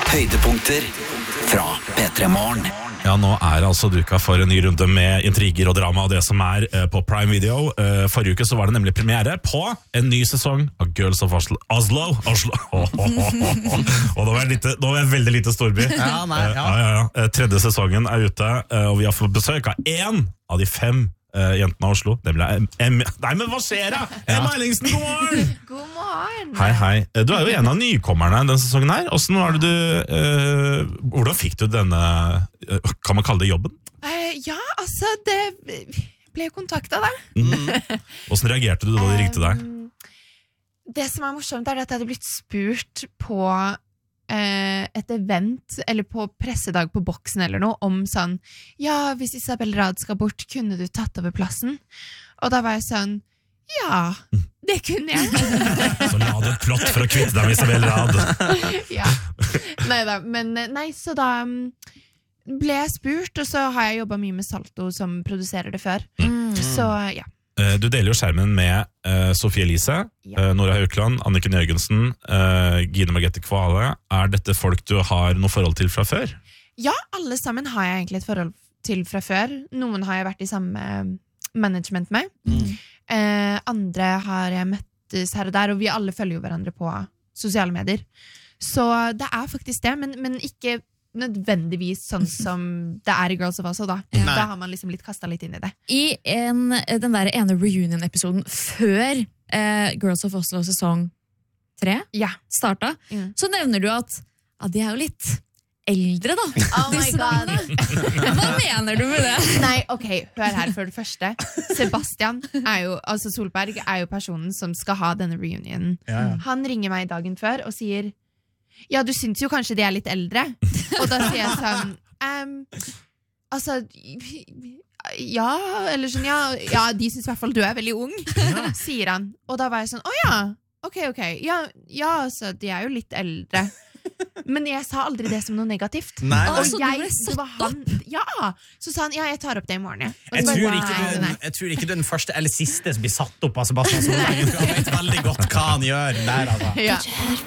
Høydepunkter fra P3 Morgen. Ja, nå altså duka for en ny runde med intriger og drama og det som på Prime Video. Forrige uke så var det nemlig premiere på en ny sesong av Girls of Oslo. Og nå var jeg veldig lite storby. Tredje sesongen ute, og vi har fått besøk av en av de 5 jentene av Oslo. Det ble Nei, men hva skjer da? Emma Ellingsen, god morgen! God morgen! Hei. Du jo en av nykommerne denne sesongen her. Hvordan fikk du denne, kan man kalle det jobben? Det ble jo kontaktet da. Hvordan reagerte du da de ringte deg? Det som morsomt at jeg hadde blitt spurt på et event, eller på pressedag på Boksen eller noe, om sånn, ja, hvis Isabel Rad skal bort, kunne du tatt over plassen? Og da var jeg sånn, ja, det kunne jeg. Så la du et plott for å kvitte deg med Isabel Rad. Ja, så da ble jeg spurt, og så har jeg jobbet mye med Salto som produserer det før. Så ja. Du deler jo skjermen med Sofie Elise, Nora Haukeland, Anniken Jørgensen, Gine Margrethe Kvale. Dette folk du har noe forhold til fra før? Ja, alle sammen har jeg egentlig et forhold til fra før. Noen har jeg vært i samme management med. Andre har jeg møttes her og der, og vi alle følger jo hverandre på sosiale medier. Så det faktisk det, men ikke nødvendigvis sånn som det i Girls of Oslo da. Da har man liksom litt kastet litt inn i det. I den der ene reunion-episoden før Girls of Oslo sesong 3 startet, så nevner du at de jo litt eldre da. Oh my god. Hva mener du med det? Nei, ok, hør her for det første. Sebastian altså Solberg jo personen som skal ha denne reunionen. Han ringer meg dagen før og sier, ja, du synes jo kanskje de litt eldre. Og da sier jeg sånn, ja, eller sånn, ja, de synes i hvert fall du veldig ung, sier han. Og da var jeg sånn, ok, ja, så de jo litt eldre. Men jeg sa aldri det som noe negativt. Nei. Og Så det var han, så sa han, ja, jeg tar opp det i morgen. Jeg tror ikke du den første eller siste som blir satt opp av Sebastian Solberg. Han vet veldig godt hva han gjør der, altså.